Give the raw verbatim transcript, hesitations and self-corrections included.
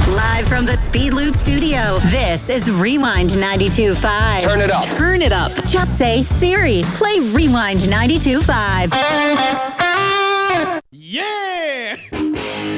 Live from the Speed Loop studio, this is Rewind ninety-two point five. Turn it up. Turn it up. Just say, Siri, play Rewind ninety-two point five.